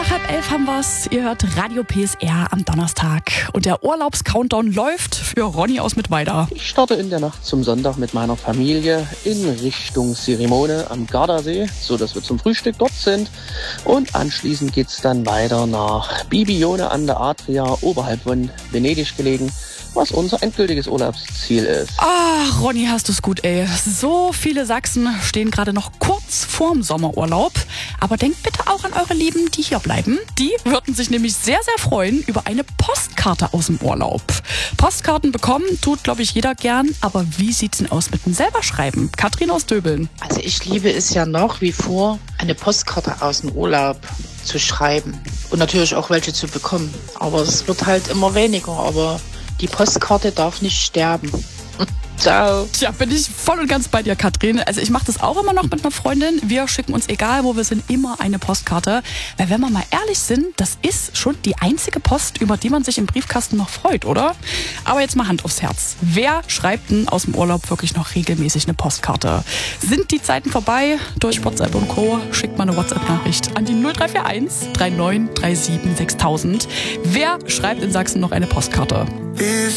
10:30 haben wir's. Ihr hört Radio PSR am Donnerstag. Und der Urlaubscountdown läuft für Ronny aus Mittweida. Ich starte in der Nacht zum Sonntag mit meiner Familie in Richtung Sirimone am Gardasee, so dass wir zum Frühstück dort sind. Und anschließend geht's dann weiter nach Bibione an der Adria, oberhalb von Venedig gelegen, was unser endgültiges Urlaubsziel ist. Ach, Ronny, hast du's gut, ey. So viele Sachsen stehen gerade noch kurz vorm Sommerurlaub. Aber denkt bitte auch an eure Lieben, die hier bleiben. Die würden sich nämlich sehr, sehr freuen über eine Postkarte aus dem Urlaub. Postkarten bekommen tut, glaube ich, jeder gern. Aber wie sieht's denn aus mit dem selber Schreiben? Katrin aus Döbeln. Also ich liebe es ja nach wie vor, eine Postkarte aus dem Urlaub zu schreiben. Und natürlich auch welche zu bekommen. Aber es wird halt immer weniger. Aber die Postkarte darf nicht sterben. Ciao. Tja, bin ich voll und ganz bei dir, Katrin. Also ich mache das auch immer noch mit einer Freundin. Wir schicken uns, egal wo wir sind, immer eine Postkarte. Weil wenn wir mal ehrlich sind, das ist schon die einzige Post, über die man sich im Briefkasten noch freut, oder? Aber jetzt mal Hand aufs Herz. Wer schreibt denn aus dem Urlaub wirklich noch regelmäßig eine Postkarte? Sind die Zeiten vorbei? Durch WhatsApp und Co. schickt mal eine WhatsApp-Nachricht an die 0341 3937 6000. Wer schreibt in Sachsen noch eine Postkarte?